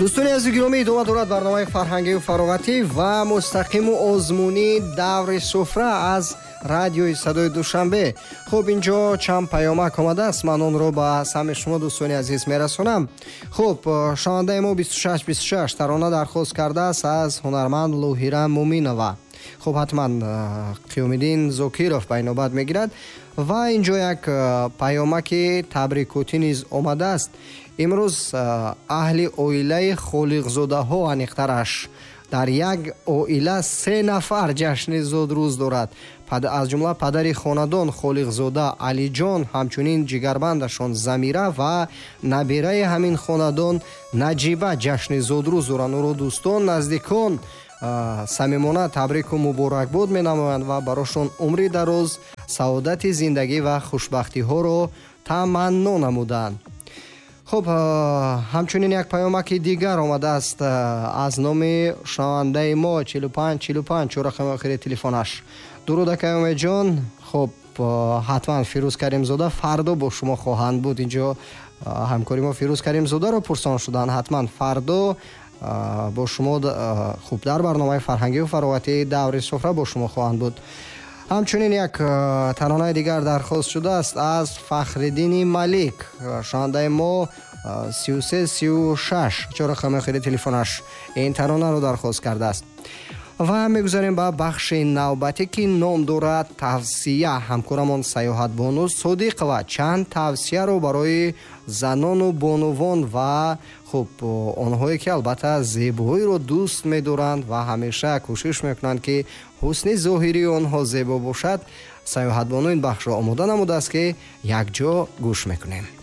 дӯстони азизи гиромӣ, идома дорад барномаи фарҳангию фароғатӣ ва мустақиму озмунӣ даври суфра аз радиои садои душанбе. Хуб, инҷо чанд паёмак омадааст. Ман онро ба самъи шумо дӯстони азиз мерасонам. Хуб, шунавандаи мо 2626 тарона дархост кардааст аз ҳунарманд Лӯҳира Муминова. хуб, ҳатман қиёмиддин Зокиров ба инобат мегирад. ва инҷо як паёмаки табрикотӣ низ омадааст. имрӯз аҳли оилаи Холиқзодаҳо аниқтараш дар як оила 3 нафар ҷашни зудрӯз дорад. аз ҷумла падари хонадон Холиқзода Алиҷон, ҳамчунин ҷигарбандашон Замира ва набираи ҳамин хонадон Наҷиба ҷашни зудрӯз доранд. ӯро дӯстон, наздикон самимона табрику муборакбод менамоянд ва барошон умри дароз, саодати зиндагӣ ва хушбахтиҳоро таманно намуданд. хуб, ҳамчунин як паёмаки дигар омадааст аз номи шунавандаи мо 4545 чора рақами охири телефонаш. дуруд акаёмеҷон. хуб, ҳатман Фирӯз Каримзода фардо бо шумо хоҳанд буд. инҷо ҳамкори мо Фирӯз Каримзодаро пурсон шуданд. ҳатман фардо бо шумо хуб дар барномаи фарҳангию фароғатӣ даври суфра бо шумо хоҳанд буд. ҳамчунин як таронаи дигар дархост шудааст аз Фахриддини Малик. шунавандаи мо 3336 чора рақами охири телефонаш ин таронаро дархост кардааст. ва мегузарем ба бахши навбатӣ ки ном дорад тавсия. ҳамкорамон саёҳатбону Содиқова чанд тавсияро барои занону бонувон ва хуб онҳое ки албатта зебоиро дӯст медоранд ва ҳамеша кӯшиш мекунанд ки ҳусни зоҳирии онҳо зебо бошад, саёҳатбону ин бахшро омода намудааст ки якҷо гӯш мекунем.